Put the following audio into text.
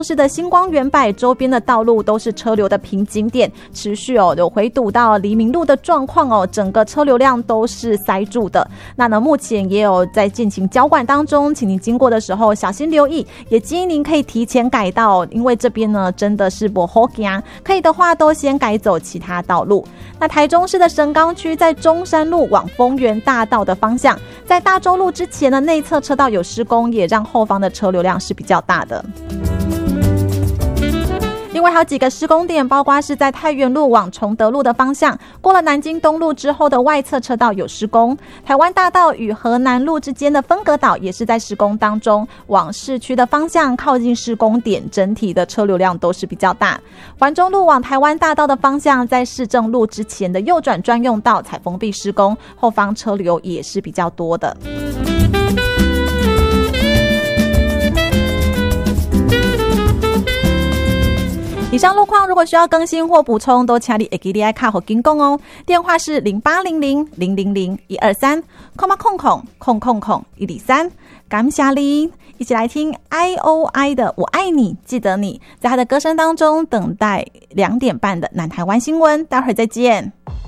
市的星光园百周边的道路都是车流的瓶颈点，持续有回堵到黎明路的状况整个车流量都是塞住的。那呢，目前也有在进行交管当中，请您经过的时候小心留意，也建议您可以提前改道，因为这边呢真的是不好走，可以的话都先改走其他道路。那台中市的神冈区在中山路往丰原大道的方向，在大洲路之前的内侧车道有施工，也让后方的车流量是比较大的。另外还有几个施工点，包括是在太原路往崇德路的方向，过了南京东路之后的外侧车道有施工。台湾大道与河南路之间的分隔岛也是在施工当中，往市区的方向靠近施工点，整体的车流量都是比较大。环中路往台湾大道的方向，在市政路之前的右转专用道才封闭施工，后方车流也是比较多的。以上路况如果需要更新或补充，都请你会记得要卡好跟讲哦。电话是0800-000-123，000123。感谢你，一起来听 IOI 的我爱你记得你，在他的歌声当中等待2点半的南台湾新闻，待会儿再见。